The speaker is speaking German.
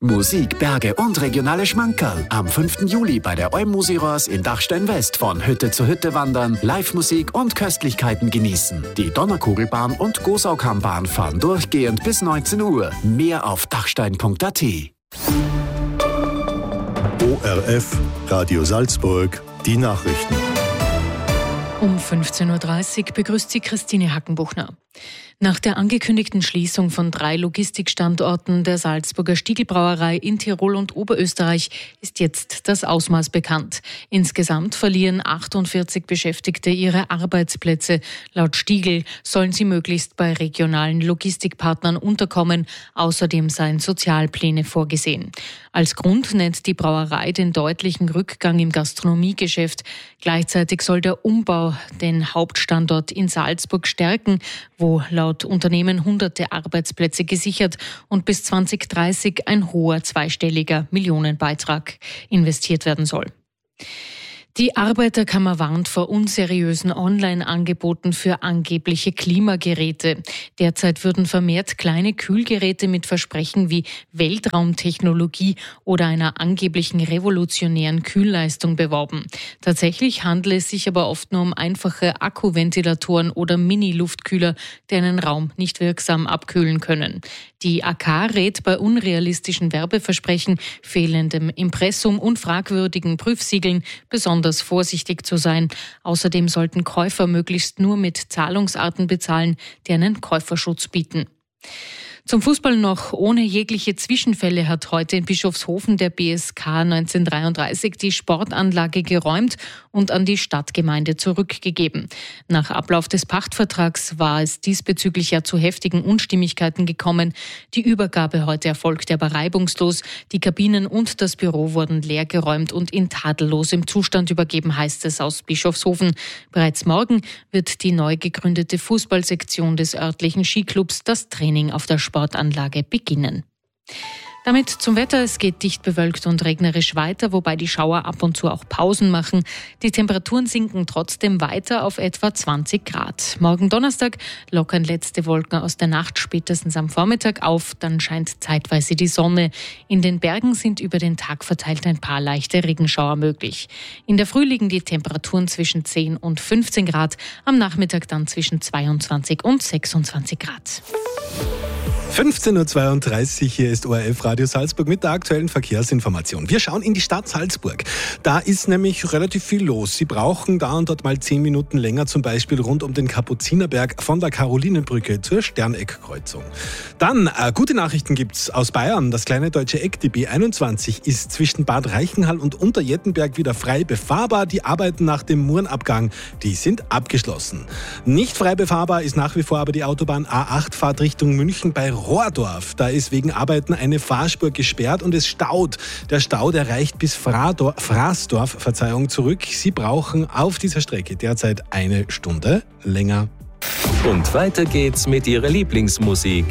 Musik, Berge und regionale Schmankerl. Am 5. Juli bei der Musiros in Dachstein West von Hütte zu Hütte wandern, Live-Musik und Köstlichkeiten genießen. Die Donnerkugelbahn und Gosaukammbahn fahren durchgehend bis 19 Uhr. Mehr auf dachstein.at. ORF, Radio Salzburg, die Nachrichten. Um 15.30 Uhr begrüßt sie Christine Hackenbuchner. Nach der angekündigten Schließung von 3 Logistikstandorten der Salzburger Stieglbrauerei in Tirol und Oberösterreich ist jetzt das Ausmaß bekannt. Insgesamt verlieren 48 Beschäftigte ihre Arbeitsplätze. Laut Stiegl sollen sie möglichst bei regionalen Logistikpartnern unterkommen. Außerdem seien Sozialpläne vorgesehen. Als Grund nennt die Brauerei den deutlichen Rückgang im Gastronomiegeschäft. Gleichzeitig soll der Umbau den Hauptstandort in Salzburg stärken, wo laut Unternehmen hunderte Arbeitsplätze gesichert und bis 2030 ein hoher zweistelliger Millionenbeitrag investiert werden soll. Die Arbeiterkammer warnt vor unseriösen Online-Angeboten für angebliche Klimageräte. Derzeit würden vermehrt kleine Kühlgeräte mit Versprechen wie Weltraumtechnologie oder einer angeblichen revolutionären Kühlleistung beworben. Tatsächlich handelt es sich aber oft nur um einfache Akkuventilatoren oder Mini-Luftkühler, die einen Raum nicht wirksam abkühlen können. Die AK rät bei unrealistischen Werbeversprechen, fehlendem Impressum und fragwürdigen Prüfsiegeln besonders vorsichtig zu sein. Außerdem sollten Käufer möglichst nur mit Zahlungsarten bezahlen, die einen Käuferschutz bieten. Zum Fußball noch. Ohne jegliche Zwischenfälle hat heute in Bischofshofen der BSK 1933 die Sportanlage geräumt und an die Stadtgemeinde zurückgegeben. Nach Ablauf des Pachtvertrags war es diesbezüglich ja zu heftigen Unstimmigkeiten gekommen. Die Übergabe heute erfolgte aber reibungslos. Die Kabinen und das Büro wurden leergeräumt und in tadellosem Zustand übergeben, heißt es aus Bischofshofen. Bereits morgen wird die neu gegründete Fußballsektion des örtlichen Skiclubs das Training auf der Sportanlage beginnen. Damit zum Wetter. Es geht dicht bewölkt und regnerisch weiter, wobei die Schauer ab und zu auch Pausen machen. Die Temperaturen sinken trotzdem weiter auf etwa 20 Grad. Morgen Donnerstag lockern letzte Wolken aus der Nacht spätestens am Vormittag auf. Dann scheint zeitweise die Sonne. In den Bergen sind über den Tag verteilt ein paar leichte Regenschauer möglich. In der Früh liegen die Temperaturen zwischen 10 und 15 Grad. Am Nachmittag dann zwischen 22 und 26 Grad. 15.32 Uhr, hier ist ORF Radio Salzburg mit der aktuellen Verkehrsinformation. Wir schauen in die Stadt Salzburg. Da ist nämlich relativ viel los. Sie brauchen da und dort mal 10 Minuten länger, zum Beispiel rund um den Kapuzinerberg von der Karolinenbrücke zur Sterneckkreuzung. Dann, gute Nachrichten gibt's aus Bayern. Das kleine deutsche Eck, die B21, ist zwischen Bad Reichenhall und Unterjettenberg wieder frei befahrbar. Die Arbeiten nach dem Murrenabgang, die sind abgeschlossen. Nicht frei befahrbar ist nach wie vor aber die Autobahn A8 Fahrt Richtung München bei Rohrdorf. Da ist wegen Arbeiten eine Fahrspur gesperrt und es staut. Der Stau, der reicht bis Fraßdorf zurück. Sie brauchen auf dieser Strecke derzeit 1 Stunde länger. Und weiter geht's mit Ihrer Lieblingsmusik